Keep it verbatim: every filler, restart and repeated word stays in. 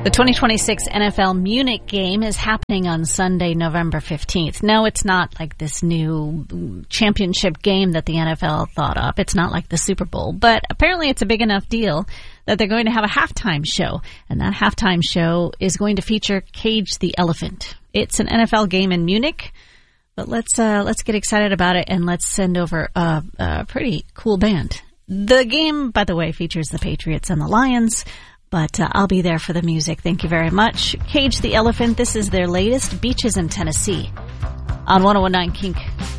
The twenty twenty-six N F L Munich game is happening on Sunday, November fifteenth. No, it's not like this new championship game that the N F L thought up. It's not like the Super Bowl. But apparently it's a big enough deal that they're going to have a halftime show. And that halftime show is going to feature Cage the Elephant. It's an N F L game in Munich. But let's uh, let's get excited about it, and let's send over a, a pretty cool band. The game, by the way, features the Patriots and the Lions. But uh, I'll be there for the music. Thank you very much. Cage the Elephant, this is their latest, Beaches in Tennessee, on one oh one point nine Kink.